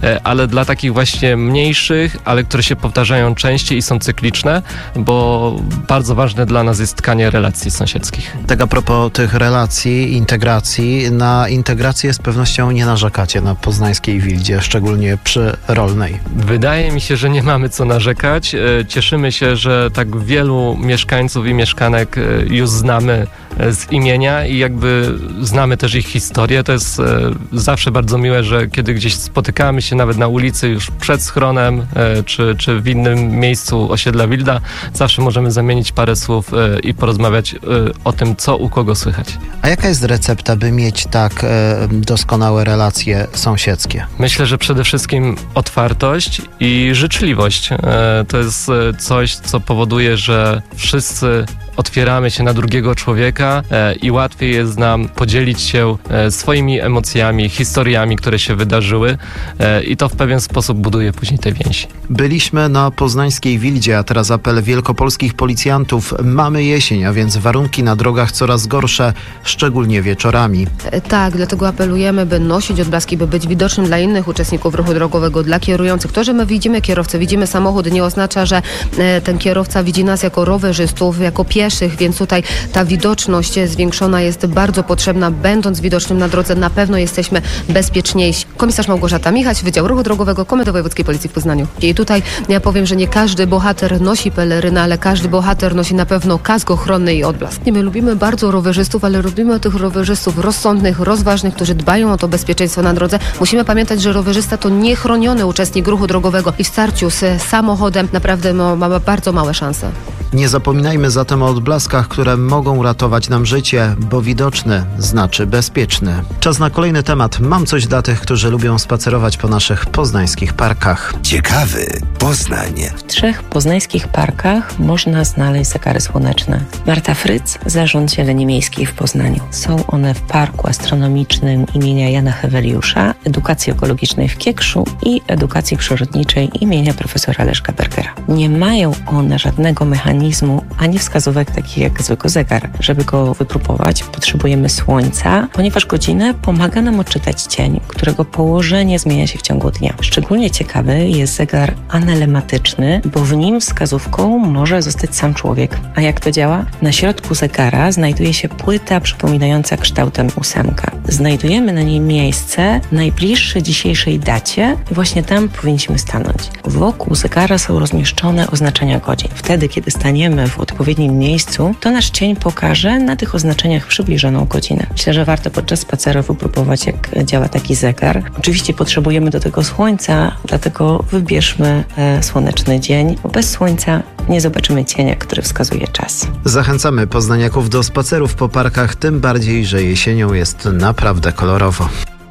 ale dla takich właśnie mniejszych, ale które się powtarzają częściej i są cykliczne, bo bardzo ważne dla nas jest tkanie relacji sąsiedzkich. Tak a propos tych relacji, integracji, na integrację z pewnością nie narzekacie na poznańskiej Wildzie, szczególnie przy Rolnej. Wydaje mi się, że nie mamy co narzekać. Cieszymy się, że tak wielu mieszkańców i mieszkanek już znamy z imienia i jakby znamy też ich historię. To jest zawsze bardzo miłe, że kiedy gdzieś spotykamy się nawet na ulicy już przed schronem czy w innym miejscu osiedla Wilda, zawsze możemy zamienić parę słów i porozmawiać o tym, co u kogo słychać. A jaka jest recepta, by mieć tak doskonałe relacje sąsiedzkie? Myślę, że przede wszystkim otwartość i życzliwość. To jest coś, co powoduje, że wszyscy otwieramy się na drugiego człowieka i łatwiej jest nam podzielić się swoimi emocjami, historiami, które się wydarzyły i to w pewien sposób buduje później te więzi. Byliśmy na poznańskiej Wildzie, a teraz apel wielkopolskich policjantów. Mamy jesień, a więc warunki na drogach coraz gorsze, szczególnie wieczorami. Tak, dlatego apelujemy, by nosić odblaski, by być widocznym dla innych uczestników ruchu drogowego, dla kierujących. To, że my widzimy kierowcę, widzimy samochód, nie oznacza, że ten kierowca widzi nas jako rowerzystów, jako pieszych, więc tutaj ta widoczność zwiększona jest bardzo potrzebna. Będąc widocznym na drodze, na pewno jesteśmy bezpieczniejsi. Komisarz Małgorzata Michać, Wydział Ruchu Drogowego Komendy Wojewódzkiej Policji w Poznaniu. I tutaj ja powiem, że nie każdy bohater nosi pelerynę, ale każdy bohater nosi na pewno kask ochronny i odblask. My lubimy bardzo rowerzystów, ale lubimy tych rowerzystów rozsądnych, rozważnych, którzy dbają o to bezpieczeństwo na drodze. Musimy pamiętać, że rowerzysta to niechroniony uczestnik ruchu drogowego i w starciu z samochodem naprawdę ma bardzo małe szanse. Nie zapominajmy zatem o odblaskach, które mogą ratować nam życie, bo widoczny znaczy bezpieczny. Czas na kolejny temat. Mam coś dla tych, którzy lubią spacerować po naszych poznańskich parkach. Ciekawy Poznań. W 3 poznańskich parkach można znaleźć zegary słoneczne. Marta Fryc, Zarząd Zieleni Miejskiej w Poznaniu. Są one w Parku Astronomicznym imienia Jana Heweliusza, Edukacji Ekologicznej w Kiekszu i Edukacji Przyrodniczej imienia profesora Leszka Bergera. Nie mają one żadnego mechanizmu ani wskazówek takich jak zwykły zegar. Żeby go wypróbować, potrzebujemy słońca, ponieważ godzinę pomaga nam odczytać cień, którego położenie zmienia się w ciągu dnia. Szczególnie ciekawy jest zegar anelematyczny, bo w nim wskazówką może zostać sam człowiek. A jak to działa? Na środku zegara znajduje się płyta przypominająca kształtem 8. Znajdujemy na niej miejsce najbliższe dzisiejszej dacie i właśnie tam powinniśmy stanąć. Wokół zegara są rozmieszczone oznaczenia godzin. Wtedy, kiedy staniemy w odpowiednim miejscu, to nasz cień pokaże na tych oznaczeniach przybliżoną godzinę. Myślę, że warto podczas spaceru wypróbować, jak działa taki zegar. Oczywiście potrzebujemy do tego słońca, dlatego wybierzmy słoneczny dzień, bo bez słońca nie zobaczymy cienia, który wskazuje czas. Zachęcamy poznaniaków do spacerów po parkach, tym bardziej, że jesienią jest naprawdę kolorowo.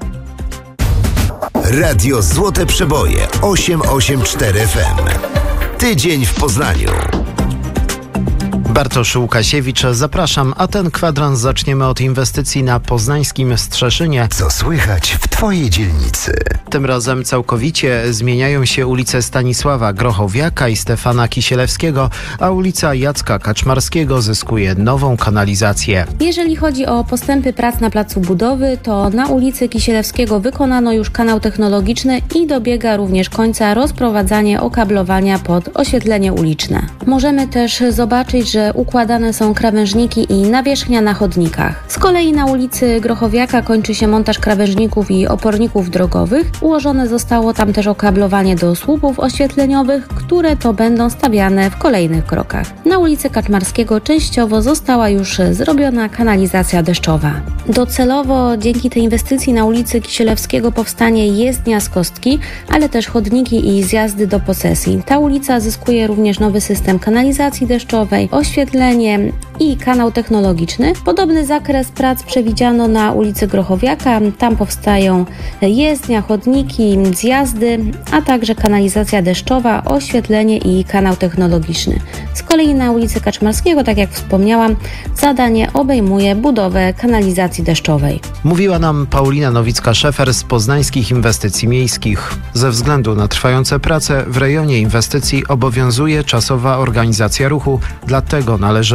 Radio Złote Przeboje 884 FM. Tydzień w Poznaniu. Bartosz Łukasiewicz, zapraszam, a ten kwadrans zaczniemy od inwestycji na poznańskim Strzeszynie. Co słychać w Twojej dzielnicy? Tym razem całkowicie zmieniają się ulice Stanisława Grochowiaka i Stefana Kisielewskiego, a ulica Jacka Kaczmarskiego zyskuje nową kanalizację. Jeżeli chodzi o postępy prac na placu budowy, to na ulicy Kisielewskiego wykonano już kanał technologiczny i dobiega również końca rozprowadzanie okablowania pod oświetlenie uliczne. Możemy też zobaczyć, że układane są krawężniki i nawierzchnia na chodnikach. Z kolei na ulicy Grochowiaka kończy się montaż krawężników i oporników drogowych. Ułożone zostało tam też okablowanie do słupów oświetleniowych, które to będą stawiane w kolejnych krokach. Na ulicy Kaczmarskiego częściowo została już zrobiona kanalizacja deszczowa. Docelowo dzięki tej inwestycji na ulicy Kisielewskiego powstanie jezdnia z kostki, ale też chodniki i zjazdy do posesji. Ta ulica zyskuje również nowy system kanalizacji deszczowej, oświetlenie i kanał technologiczny. Podobny zakres prac przewidziano na ulicy Grochowiaka. Tam powstają jezdnia, chodniki, zjazdy, a także kanalizacja deszczowa, oświetlenie i kanał technologiczny. Z kolei na ulicy Kaczmarskiego, tak jak wspomniałam, zadanie obejmuje budowę kanalizacji deszczowej. Mówiła nam Paulina Nowicka-Szefer z Poznańskich Inwestycji Miejskich. Ze względu na trwające prace w rejonie inwestycji obowiązuje czasowa organizacja ruchu, dlatego należy zachować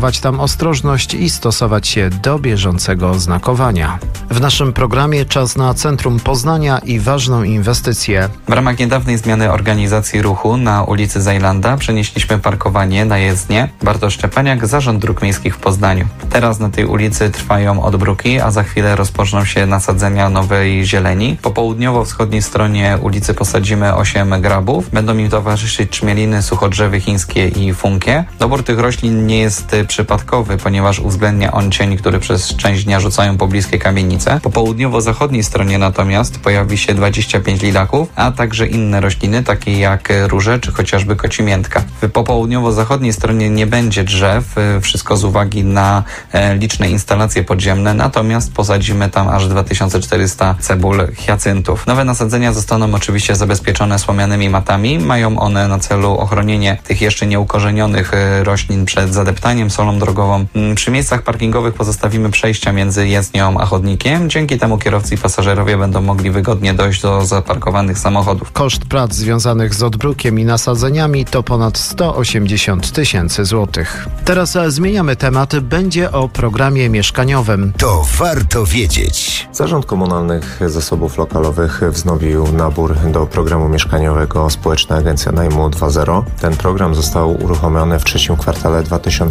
zachować tam ostrożność i stosować się do bieżącego znakowania. W naszym programie czas na centrum Poznania i ważną inwestycję. W ramach niedawnej zmiany organizacji ruchu na ulicy Zajlanda przenieśliśmy parkowanie na jezdnię Bartosz Szczepaniak, Zarząd Dróg Miejskich w Poznaniu. Teraz na tej ulicy trwają odbruki, a za chwilę rozpoczną się nasadzenia nowej zieleni. Po południowo-wschodniej stronie ulicy posadzimy 8 grabów. Będą im towarzyszyć czmieliny, suchodrzewy chińskie i funkie. Dobór tych roślin nie jest przypadkowy, ponieważ uwzględnia on cień, który przez część dnia rzucają pobliskie kamienice. Po południowo-zachodniej stronie natomiast pojawi się 25 lilaków, a także inne rośliny, takie jak róże czy chociażby kocimiętka. Po południowo-zachodniej stronie nie będzie drzew, wszystko z uwagi na liczne instalacje podziemne, natomiast posadzimy tam aż 2400 cebul hiacyntów. Nowe nasadzenia zostaną oczywiście zabezpieczone słomianymi matami. Mają one na celu ochronienie tych jeszcze nieukorzenionych roślin przed zadeptaniem solą drogową. Przy miejscach parkingowych pozostawimy przejścia między jezdnią a chodnikiem. Dzięki temu kierowcy i pasażerowie będą mogli wygodnie dojść do zaparkowanych samochodów. Koszt prac związanych z odbrukiem i nasadzeniami to ponad 180 000 złotych. Teraz zmieniamy temat. Będzie o programie mieszkaniowym. To warto wiedzieć. Zarząd Komunalnych Zasobów Lokalowych wznowił nabór do programu mieszkaniowego Społeczna Agencja Najmu 2.0. Ten program został uruchomiony w trzecim kwartale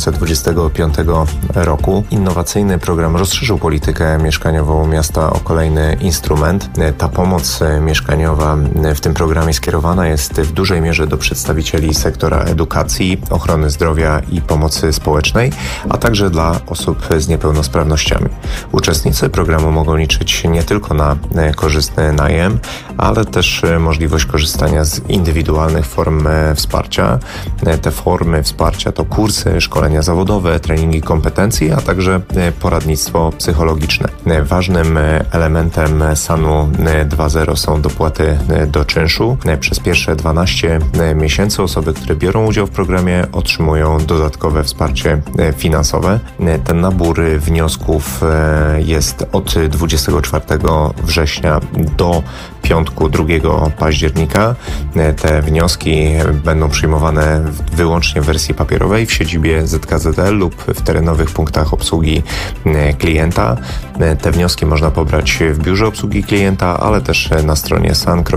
2025 roku. Innowacyjny program rozszerzył politykę mieszkaniową miasta o kolejny instrument. Ta pomoc mieszkaniowa w tym programie skierowana jest w dużej mierze do przedstawicieli sektora edukacji, ochrony zdrowia i pomocy społecznej, a także dla osób z niepełnosprawnościami. Uczestnicy programu mogą liczyć nie tylko na korzystny najem, ale też możliwość korzystania z indywidualnych form wsparcia. Te formy wsparcia to kursy, szkolenia zawodowe, treningi kompetencji, a także poradnictwo psychologiczne. Ważnym elementem SAN-u 2.0 są dopłaty do czynszu. Przez pierwsze 12 miesięcy osoby, które biorą udział w programie, otrzymują dodatkowe wsparcie finansowe. Ten nabór wniosków jest od 24 września do piątku 2 października. Te wnioski będą przyjmowane wyłącznie w wersji papierowej w siedzibie ZKZL lub w terenowych punktach obsługi klienta. Te wnioski można pobrać w biurze obsługi klienta, ale też na stronie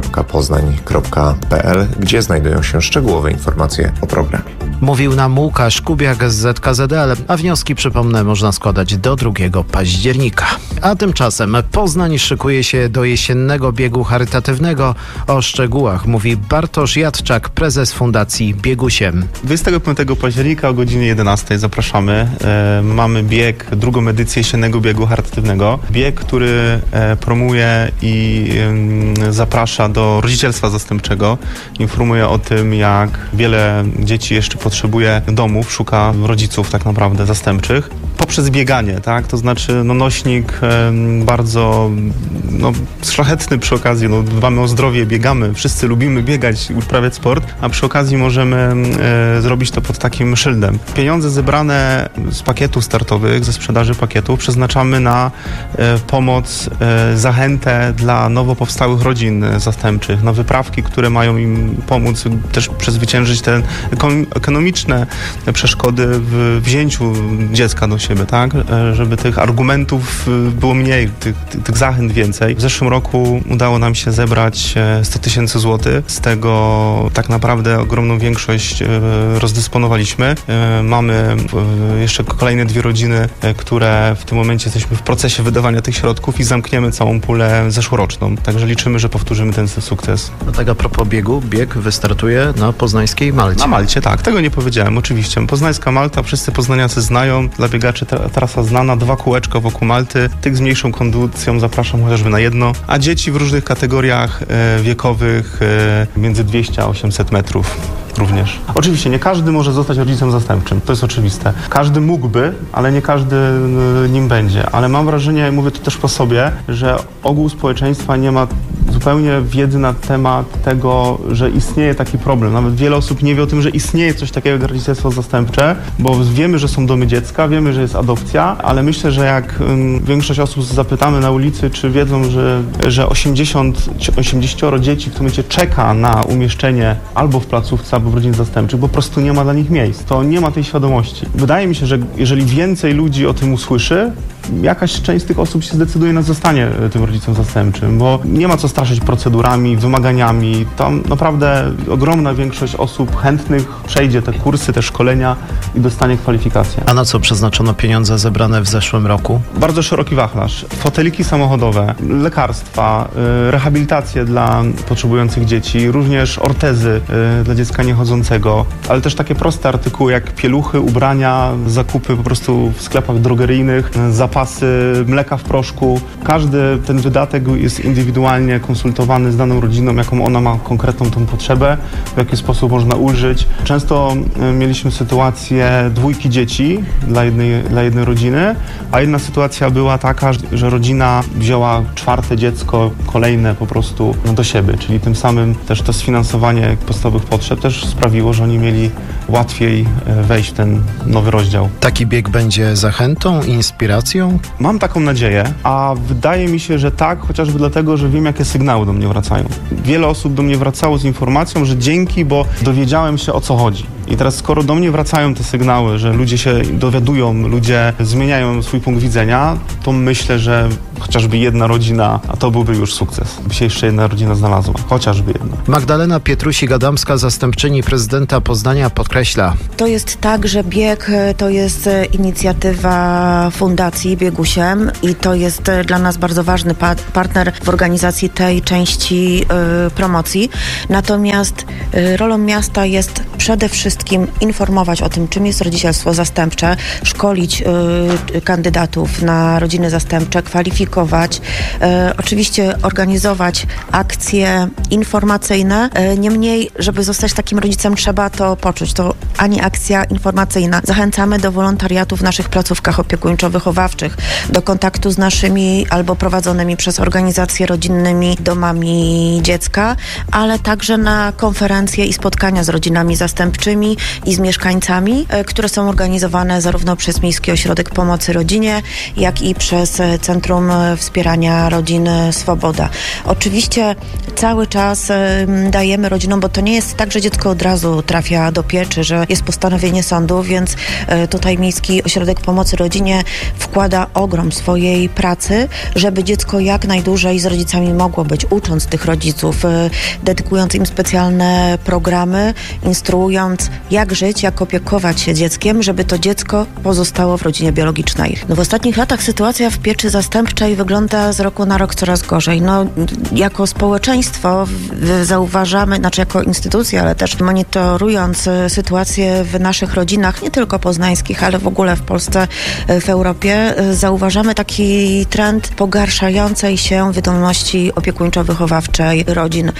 san.poznań.pl, gdzie znajdują się szczegółowe informacje o programie. Mówił nam Łukasz Kubiak z ZKZL, a wnioski, przypomnę, można składać do 2 października. A tymczasem Poznań szykuje się do jesiennego biegu charytatywnego. O szczegółach mówi Bartosz Jadczak, prezes Fundacji Biegusiem. 25 października o godzinie 11 zapraszamy. Mamy bieg, drugą edycję jesiennego biegu charytatywnego. Bieg, który promuje i zaprasza do rodzicielstwa zastępczego. Informuje o tym, jak wiele dzieci jeszcze potrzebuje domów, szuka rodziców tak naprawdę zastępczych. Poprzez bieganie, tak? To znaczy nośnik bardzo szlachetny przy okazji. Dbamy o zdrowie, biegamy, wszyscy lubimy biegać, uprawiać sport, a przy okazji możemy zrobić to pod takim szyldem. Pieniądze zebrane z pakietów startowych, ze sprzedaży pakietów przeznaczamy na pomoc, zachętę dla nowo powstałych rodzin zastępczych, na wyprawki, które mają im pomóc też przezwyciężyć te ekonomiczne przeszkody w wzięciu dziecka do siebie, tak? Żeby tych argumentów było mniej, tych zachęt więcej. W zeszłym roku udało nam się zebrać 100 000 złotych. Z tego tak naprawdę ogromną większość rozdysponowaliśmy. Mamy jeszcze kolejne 2 rodziny, które w tym momencie jesteśmy w procesie wydawania tych środków i zamkniemy całą pulę zeszłoroczną. Także liczymy, że powtórzymy ten sukces. No tak, a propos biegu, bieg wystartuje na poznańskiej Malcie. Na Malcie, tak. Tego nie powiedziałem, oczywiście. Poznańska Malta, wszyscy poznaniacy znają. Dla biegaczy trasa znana, 2 kółeczka wokół Malty. Tych z mniejszą kondycją zapraszam chociażby na 1. A dzieci w różnych kategoriach wiekowych między 200 a 800 metrów również. Oczywiście nie każdy może zostać rodzicem zastępczym, to jest oczywiste. Każdy mógłby, ale nie każdy nim będzie. Ale mam wrażenie, mówię to też po sobie, że ogół społeczeństwa nie ma zupełnie wiedzy na temat tego, że istnieje taki problem. Nawet wiele osób nie wie o tym, że istnieje coś takiego jak rodzicielstwo zastępcze, bo wiemy, że są domy dziecka, wiemy, że jest adopcja, ale myślę, że jak większość osób zapytamy na ulicy, czy wiedzą, że 80 dzieci w tym momencie czeka na umieszczenie albo w placówce, albo w rodzinie zastępczych, bo po prostu nie ma dla nich miejsc. To nie ma tej świadomości. Wydaje mi się, że jeżeli więcej ludzi o tym usłyszy, jakaś część z tych osób się zdecyduje na zostanie tym rodzicem zastępczym, bo nie ma co straszyć procedurami, wymaganiami. Tam naprawdę ogromna większość osób chętnych przejdzie te kursy, te szkolenia i dostanie kwalifikację. A na co przeznaczono pieniądze zebrane w zeszłym roku? Bardzo szeroki wachlarz. Foteliki samochodowe, lekarstwa, rehabilitacje dla potrzebujących dzieci, również ortezy dla dziecka niechodzącego, ale też takie proste artykuły jak pieluchy, ubrania, zakupy po prostu w sklepach drogeryjnych, zapasy mleka w proszku. Każdy ten wydatek jest indywidualnie konsultowany z daną rodziną, jaką ona ma konkretną tą potrzebę, w jaki sposób można ulżyć. Często mieliśmy sytuację dwójki dzieci dla jednej rodziny, a jedna sytuacja była taka, że rodzina wzięła czwarte dziecko, kolejne po prostu do siebie, czyli tym samym też to sfinansowanie podstawowych potrzeb też sprawiło, że oni mieli łatwiej wejść w ten nowy rozdział. Taki bieg będzie zachętą, inspiracją? Mam taką nadzieję, a wydaje mi się, że tak, chociażby dlatego, że wiem, jakie sygnały do mnie wracają. Wiele osób do mnie wracało z informacją, że dzięki, bo dowiedziałem się, o co chodzi. I teraz skoro do mnie wracają te sygnały, że ludzie się dowiadują, ludzie zmieniają swój punkt widzenia, to myślę, że chociażby jedna rodzina, a to byłby już sukces. By się jeszcze jedna rodzina znalazła. Chociażby jedna. Magdalena Pietrusi-Adamska, zastępczyni prezydenta Poznania, podkreśla. To jest tak, że bieg to jest inicjatywa Fundacji Biegusiem i to jest dla nas bardzo ważny partner w organizacji tej części promocji. Natomiast rolą miasta jest przede wszystkim informować o tym, czym jest rodzicielstwo zastępcze, szkolić kandydatów na rodziny zastępcze, kwalifikować, oczywiście organizować akcje informacyjne. Niemniej, żeby zostać takim rodzicem, trzeba to poczuć. To ani akcja informacyjna. Zachęcamy do wolontariatu w naszych placówkach opiekuńczo-wychowawczych, do kontaktu z naszymi albo prowadzonymi przez organizacje rodzinnymi domami dziecka, ale także na konferencje i spotkania z rodzinami zastępczymi i z mieszkańcami, które są organizowane zarówno przez Miejski Ośrodek Pomocy Rodzinie, jak i przez Centrum Wspierania Rodziny Swoboda. Oczywiście cały czas dajemy rodzinom, bo to nie jest tak, że dziecko od razu trafia do pieczy, że jest postanowienie sądu, więc tutaj Miejski Ośrodek Pomocy Rodzinie wkłada ogrom swojej pracy, żeby dziecko jak najdłużej z rodzicami mogło być, ucząc tych rodziców, dedykując im specjalne programy, instruując, jak żyć, jak opiekować się dzieckiem, żeby to dziecko pozostało w rodzinie biologicznej. W ostatnich latach sytuacja w pieczy zastępczej wygląda z roku na rok coraz gorzej. Jako społeczeństwo zauważamy, jako instytucja, ale też monitorując sytuację w naszych rodzinach, nie tylko poznańskich, ale w ogóle w Polsce, w Europie, zauważamy taki trend pogarszającej się wydolności opiekuńczo-wychowawczej rodzin.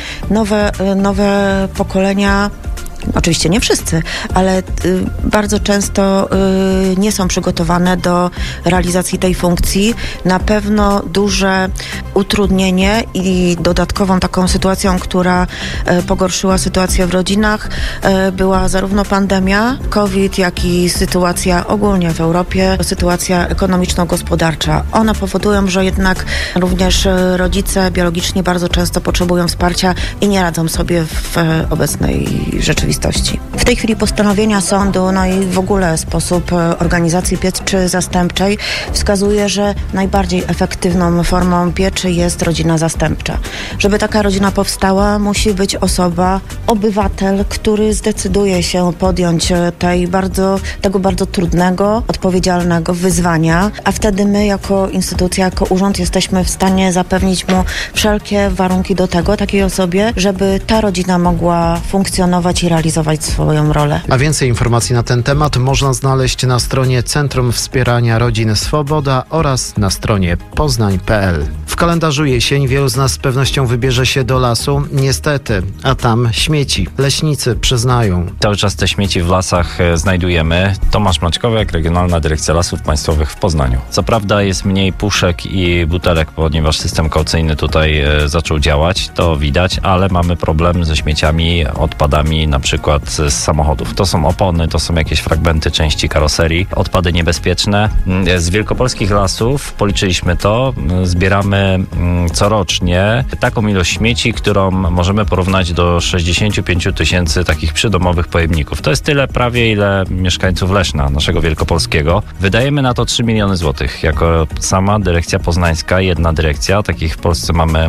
Nowe pokolenia, oczywiście nie wszyscy, ale bardzo często nie są przygotowane do realizacji tej funkcji. Na pewno duże utrudnienie i dodatkową taką sytuacją, która pogorszyła sytuację w rodzinach, była zarówno pandemia, COVID, jak i sytuacja ogólnie w Europie, sytuacja ekonomiczno-gospodarcza. One powodują, że jednak również rodzice biologiczni bardzo często potrzebują wsparcia i nie radzą sobie w obecnej rzeczywistości. W tej chwili postanowienia sądu, i w ogóle sposób organizacji pieczy zastępczej wskazuje, że najbardziej efektywną formą pieczy jest rodzina zastępcza. Żeby taka rodzina powstała, musi być osoba, obywatel, który zdecyduje się podjąć tego bardzo trudnego, odpowiedzialnego wyzwania, a wtedy my jako instytucja, jako urząd jesteśmy w stanie zapewnić mu wszelkie warunki do tego, takiej osobie, żeby ta rodzina mogła funkcjonować i realizować swoją rolę. A więcej informacji na ten temat można znaleźć na stronie Centrum Wspierania Rodziny Swoboda oraz na stronie poznań.pl. W kalendarzu jesień wielu z nas z pewnością wybierze się do lasu. Niestety, a tam śmieci. Leśnicy przyznają. Cały czas te śmieci w lasach znajdujemy. Tomasz Maćkowiak, Regionalna Dyrekcja Lasów Państwowych w Poznaniu. Co prawda jest mniej puszek i butelek, ponieważ system kaucyjny tutaj zaczął działać, to widać, ale mamy problem ze śmieciami, odpadami na przykład z samochodów. To są opony, to są jakieś fragmenty części karoserii, odpady niebezpieczne. Z wielkopolskich lasów, policzyliśmy to, zbieramy corocznie taką ilość śmieci, którą możemy porównać do 65 000 takich przydomowych pojemników. To jest tyle prawie, ile mieszkańców Leszna, naszego wielkopolskiego. Wydajemy na to 3 miliony złotych. Jako sama dyrekcja poznańska, jedna dyrekcja, takich w Polsce mamy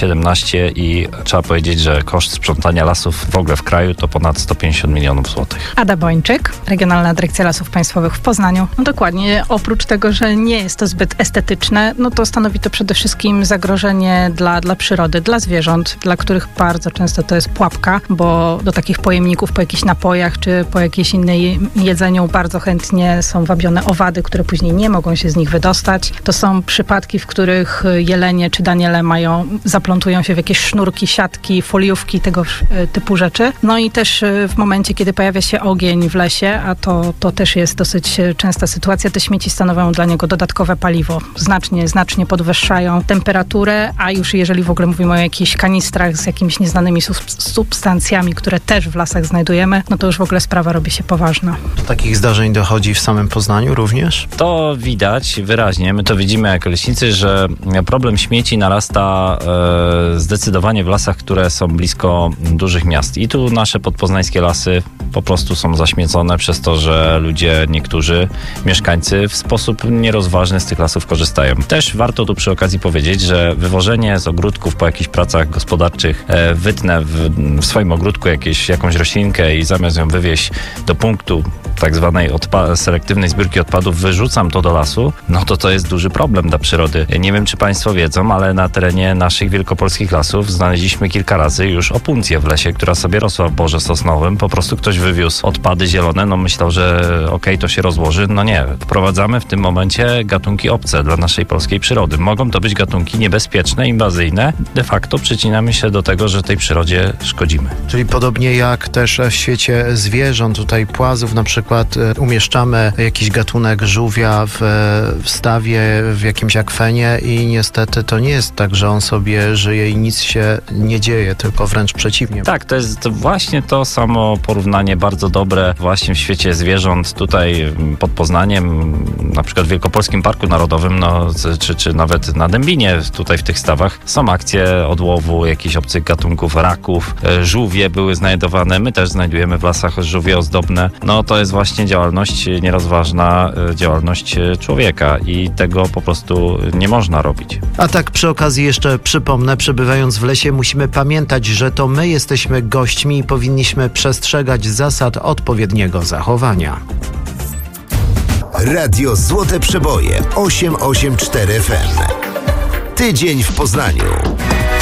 17 i trzeba powiedzieć, że koszt sprzątania lasów w ogóle w kraju to ponad 150 milionów złotych. Ada Bończyk, Regionalna Dyrekcja Lasów Państwowych w Poznaniu. No dokładnie, oprócz tego, że nie jest to zbyt estetyczne, no to stanowi to przede wszystkim zagrożenie dla przyrody, dla zwierząt, dla których bardzo często to jest pułapka, bo do takich pojemników po jakichś napojach czy po jakiejś innej jedzeniu bardzo chętnie są wabione owady, które później nie mogą się z nich wydostać. To są przypadki, w których jelenie czy daniele zaplątują się w jakieś sznurki, siatki, foliówki, tego typu rzeczy. No i też w momencie, kiedy pojawia się ogień w lesie, a to też jest dosyć częsta sytuacja, te śmieci stanowią dla niego dodatkowe paliwo. Znacznie podwyższają temperaturę, a już jeżeli w ogóle mówimy o jakichś kanistrach z jakimiś nieznanymi substancjami, które też w lasach znajdujemy, no to już w ogóle sprawa robi się poważna. Do takich zdarzeń dochodzi w samym Poznaniu również? To widać wyraźnie. My to widzimy jako leśnicy, że problem śmieci narasta zdecydowanie w lasach, które są blisko dużych miast. I tu nasze podpoznańskie lasy po prostu są zaśmiecone przez to, że ludzie, niektórzy mieszkańcy w sposób nierozważny z tych lasów korzystają. Też warto tu przy okazji powiedzieć, że wywożenie z ogródków po jakichś pracach gospodarczych, wytnę w swoim ogródku jakąś roślinkę i zamiast ją wywieźć do punktu tak zwanej selektywnej zbiórki odpadów, wyrzucam to do lasu, no to jest duży problem dla przyrody. Nie wiem, czy Państwo wiedzą, ale na terenie naszych wielkopolskich lasów znaleźliśmy kilka razy już opuncję w lesie, która sobie rosła w borze sosnowym. Po prostu ktoś wywiózł odpady zielone, no myślał, że to się rozłoży. No nie. Wprowadzamy w tym momencie gatunki obce dla naszej polskiej przyrody. Mogą to być gatunki niebezpieczne, inwazyjne. De facto przycinamy się do tego, że tej przyrodzie szkodzimy. Czyli podobnie jak też w świecie zwierząt, tutaj płazów na przykład, umieszczamy jakiś gatunek żółwia w stawie, w jakimś akwenie i niestety to nie jest tak, że on sobie żyje i nic się nie dzieje, tylko wręcz przeciwnie. Tak, to jest właśnie to samo porównanie bardzo dobre właśnie w świecie zwierząt. Tutaj pod Poznaniem, na przykład w Wielkopolskim Parku Narodowym, czy nawet na Dębinie, tutaj w tych stawach są akcje odłowu jakichś obcych gatunków, raków, żółwie były znajdowane. My też znajdujemy w lasach żółwie ozdobne. No to jest właśnie działalność nierozważna, działalność człowieka i tego po prostu nie można robić. A tak przy okazji jeszcze przypomnę, przebywając w lesie musimy pamiętać, że to my jesteśmy gośćmi i powinniśmy przestrzegać zasad odpowiedniego zachowania. Radio Złote Przeboje 884 FM. Tydzień w Poznaniu.